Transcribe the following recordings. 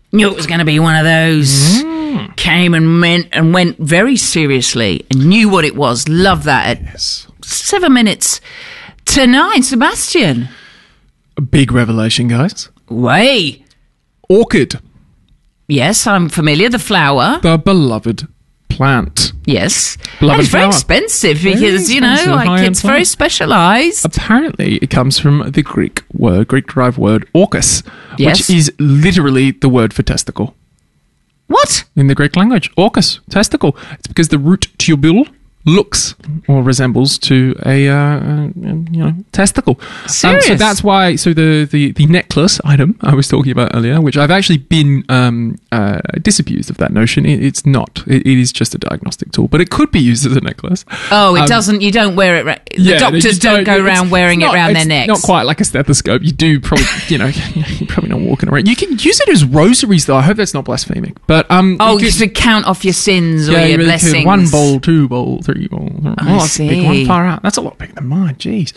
Knew it was going to be one of those. Came and went very seriously and knew what it was. Love that. At 7 minutes to 9, Sebastian. A big revelation, guys. Way. Orchid. Yes, I'm familiar. The flower. The beloved plant. Yes. Beloved And it's very flower. expensive Very because, expensive, like high-end it's very plant. specialised. Apparently, it comes from the Greek-derived word orchis, Yes. which is literally the word for testicle. What? In the Greek language, orchis, testicle. It's because the root tubule looks or resembles to a testicle. Serious? So that's why. So the necklace item I was talking about earlier, which I've actually been disabused of that notion. It's not. It is just a diagnostic tool, but it could be used as a necklace. Oh, it doesn't. You don't wear it. The doctors don't go around wearing it around their necks. Not quite like a stethoscope. You do probably, you're probably not walking around. You can use it as rosaries, though. I hope that's not blasphemic. But you should count off your sins or your you really blessings. could. 1 bowl, 2 bowl, 3 bowl. That's a big one. see. Far out. That's a lot bigger than mine. Jeez.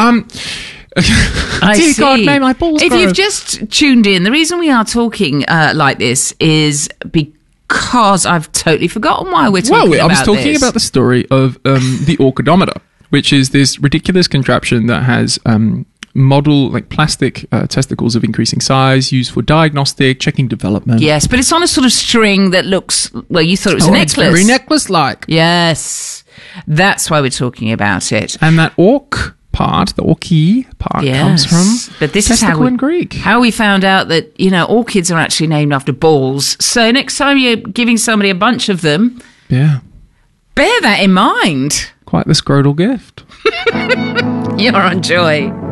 I Dear see. God, may my balls If grow. you've just tuned in, the reason we are talking like this is because I've totally forgotten why we're talking about I was talking this. about the story of the orchidometer, which is this ridiculous contraption that has model like plastic testicles of increasing size used for diagnostic, checking development. Yes, but it's on a sort of string that looks, well, you thought it was a It's necklace. very necklace-like. Yes, that's why we're talking about it. And that orc part, the orchi part, comes from but this testicle is how we, in Greek. how we found out that, orchids are actually named after balls. So next time you're giving somebody a bunch of them, Yeah. bear that in mind. Quite the scrotal gift. You're on Joy.